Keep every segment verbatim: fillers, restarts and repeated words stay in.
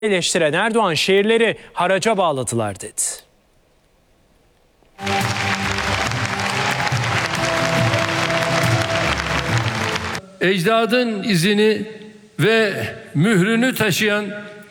Eleştiren Erdoğan şehirleri haraca bağladılar dedi. Ecdadın izini ve mührünü taşıyan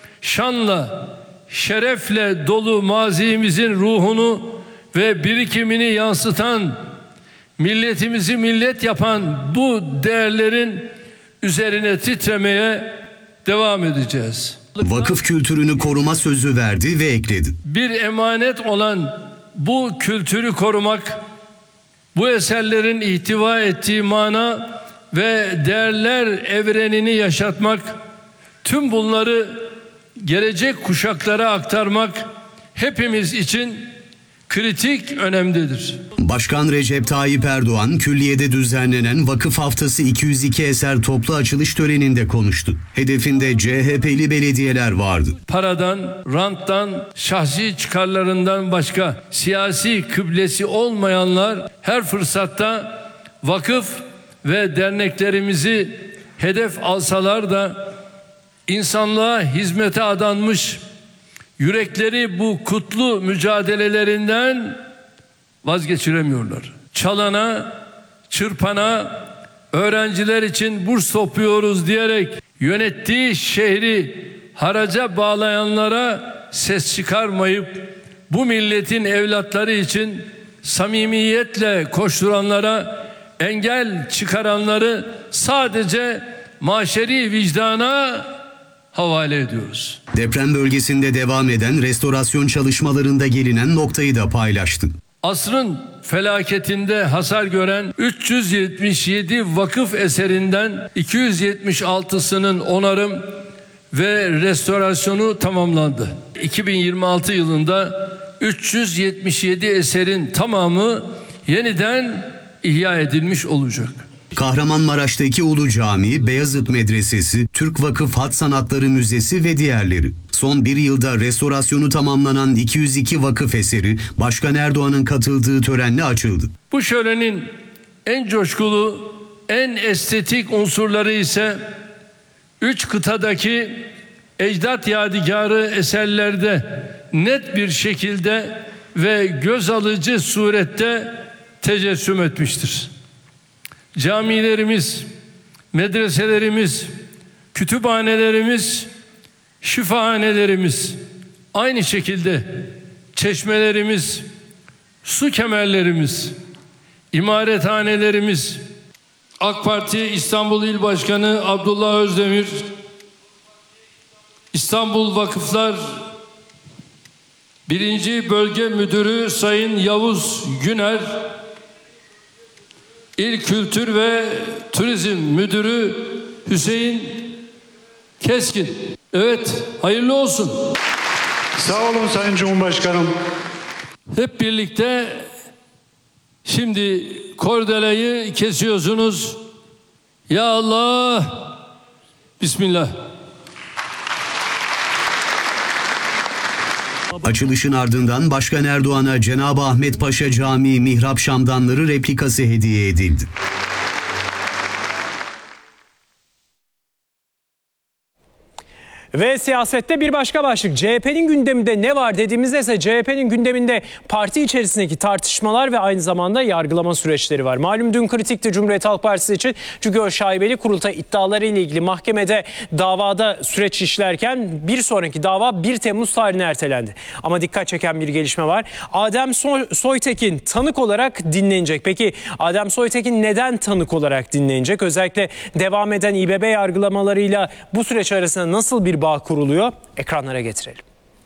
şanla, şerefle dolu mazimizin ruhunu ve birikimini yansıtan, milletimizi millet yapan bu değerlerin üzerine titremeye devam edeceğiz. Vakıf kültürünü koruma sözü verdi ve ekledi. Bir emanet olan bu kültürü korumak, bu eserlerin ihtiva ettiği mana ve değerler evrenini yaşatmak, tüm bunları gelecek kuşaklara aktarmak hepimiz için kritik önemdedir. Başkan Recep Tayyip Erdoğan, Külliye'de düzenlenen Vakıf Haftası iki yüz iki eser toplu açılış töreninde konuştu. Hedefinde C H P'li belediyeler vardı. Paradan, ranttan, şahsi çıkarlarından başka siyasi kıblesi olmayanlar her fırsatta vakıf ve derneklerimizi hedef alsalar da insanlığa hizmete adanmış, yürekleri bu kutlu mücadelelerinden vazgeçiremiyorlar. Çalana, çırpana, öğrenciler için burs topluyoruz diyerek yönettiği şehri haraca bağlayanlara ses çıkarmayıp bu milletin evlatları için samimiyetle koşturanlara, engel çıkaranları sadece maşeri vicdana havale ediyoruz. Deprem bölgesinde devam eden restorasyon çalışmalarında gelinen noktayı da paylaştı. Asrın felaketinde hasar gören üç yüz yetmiş yedi vakıf eserinden iki yüz yetmiş altısının onarım ve restorasyonu tamamlandı. iki bin yirmi altı yılında üç yüz yetmiş yedi eserin tamamı yeniden ihya edilmiş olacak. Kahramanmaraş'taki Ulu Cami, Beyazıt Medresesi, Türk Vakıf Hat Sanatları Müzesi ve diğerleri. Son bir yılda restorasyonu tamamlanan iki yüz iki vakıf eseri Başkan Erdoğan'ın katıldığı törenle açıldı. Bu şölenin en coşkulu, en estetik unsurları ise üç kıtadaki ecdat yadigarı eserlerde net bir şekilde ve göz alıcı surette tecessüm etmiştir. Camilerimiz, medreselerimiz, kütüphanelerimiz, şifahanelerimiz, aynı şekilde çeşmelerimiz, su kemerlerimiz, imarethanelerimiz, AK Parti İstanbul İl Başkanı Abdullah Özdemir, İstanbul Vakıflar Birinci Bölge Müdürü Sayın Yavuz Güner, İl Kültür ve Turizm Müdürü Hüseyin Keskin. Evet, hayırlı olsun. Sağ olun Sayın Cumhurbaşkanım. Hep birlikte şimdi kordeleyi kesiyorsunuz. Ya Allah, Bismillah. Açılışın ardından Başkan Erdoğan'a Cenab-ı Ahmet Paşa Camii mihrap şamdanları replikası hediye edildi. Ve siyasette bir başka başlık. C H P'nin gündeminde ne var dediğimizde ise C H P'nin gündeminde parti içerisindeki tartışmalar ve aynı zamanda yargılama süreçleri var. Malum dün kritikti Cumhuriyet Halk Partisi için. Çünkü o şaibeli kurultay iddiaları ile ilgili mahkemede davada süreç işlerken bir sonraki dava bir Temmuz tarihine ertelendi. Ama dikkat çeken bir gelişme var. Adem Soytekin tanık olarak dinlenecek. Peki Adem Soytekin neden tanık olarak dinlenecek? Özellikle devam eden İBB yargılamalarıyla bu süreç arasında nasıl bir bağ kuruluyor? Ekranlara getirelim.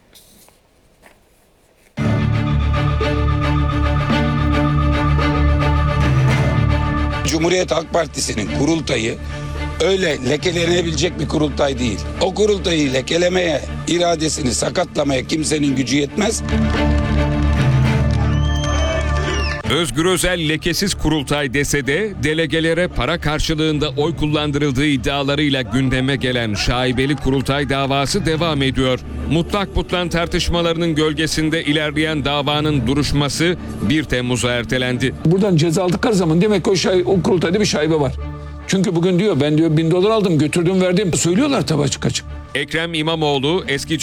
Cumhuriyet Halk Partisi'nin kurultayı öyle lekelenebilecek bir kurultay değil. O kurultayı lekelemeye, iradesini sakatlamaya kimsenin gücü yetmez. Özgür Özel lekesiz kurultay dese de delegelere para karşılığında oy kullandırıldığı iddialarıyla gündeme gelen şaibeli kurultay davası devam ediyor. Mutlak butlan tartışmalarının gölgesinde ilerleyen davanın duruşması bir Temmuz'a ertelendi. Buradan ceza aldıkları zaman demek ki o, şay, o kurultayda bir şaibe var. Çünkü bugün diyor ben diyor bin dolar aldım götürdüm verdim söylüyorlar tabii açık açık. Ekrem İmamoğlu eski